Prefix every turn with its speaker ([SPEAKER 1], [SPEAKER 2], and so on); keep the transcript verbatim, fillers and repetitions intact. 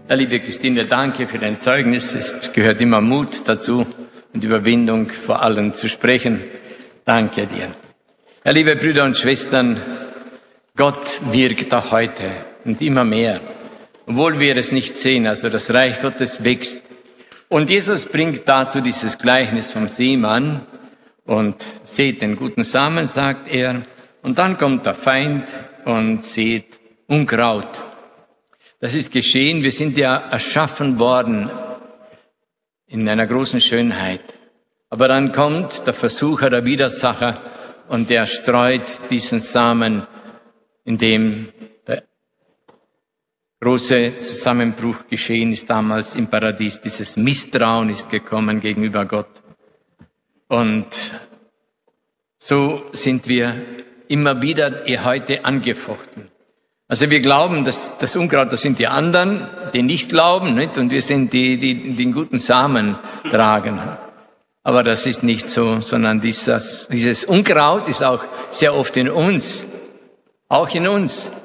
[SPEAKER 1] Ja, liebe Christine, danke für dein Zeugnis. Es gehört immer Mut dazu und Überwindung, vor allen zu sprechen. Danke dir. Ja, liebe Brüder und Schwestern, Gott wirkt auch heute und immer mehr, obwohl wir es nicht sehen. Also das Reich Gottes wächst. Und Jesus bringt dazu dieses Gleichnis vom Seemann und seht den guten Samen, sagt er. Und dann kommt der Feind und sät Unkraut. Das ist geschehen. Wir sind ja erschaffen worden in einer großen Schönheit. Aber dann kommt der Versucher, der Widersacher, und der streut diesen Samen, in dem der große Zusammenbruch geschehen ist damals im Paradies. Dieses Misstrauen ist gekommen gegenüber Gott. Und so sind wir immer wieder heute angefochten. Also wir glauben, dass das Unkraut, das sind die anderen, die nicht glauben, nicht? Und wir sind die, die, die den guten Samen tragen. Aber das ist nicht so, sondern dieses, dieses Unkraut ist auch sehr oft in uns, auch in uns.